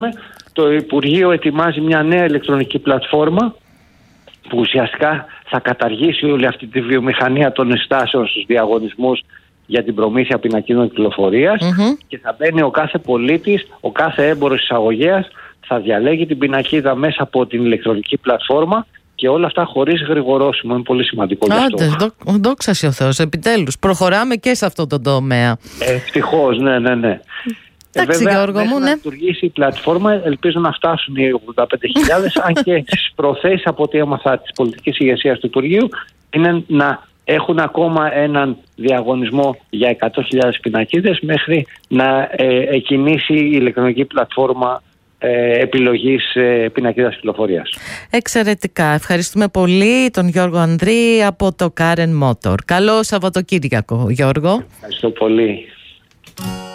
Το Υπουργείο ετοιμάζει μια νέα ηλεκτρονική πλατφόρμα που ουσιαστικά θα καταργήσει όλη αυτή τη βιομηχανία των εστάσεων στους διαγωνισμούς για την προμήθεια πινακίδων κυκλοφορίας και θα μπαίνει ο κάθε πολίτης, ο κάθε έμπορος εισαγωγέας θα διαλέγει την πινακίδα μέσα από την ηλεκτρονική πλατφόρμα και όλα αυτά χωρίς γρηγορόσημο. Είναι πολύ σημαντικό γι' αυτό. Δόξα ο Θεός, επιτέλους. Προχωράμε και σε αυτό το τομέα. Ευτυχώς, ναι. Εντάξει, βέβαια, Γιώργο μου, να λειτουργήσει η πλατφόρμα, ελπίζω να φτάσουν οι 85.000, αν και στις προθέσεις από ό,τι έμαθα της πολιτικής ηγεσίας του Υπουργείου είναι να έχουν ακόμα έναν διαγωνισμό για 100.000 πινακίδες μέχρι να εκκινήσει η ηλεκτρονική πλατφόρμα επιλογής πινακίδας κυκλοφορίας. Εξαιρετικά. Ευχαριστούμε πολύ τον Γιώργο Ανδρή από το Karen Motor. Καλό Σαββατοκύριακο, Γιώργο. Ευχαριστώ πολύ.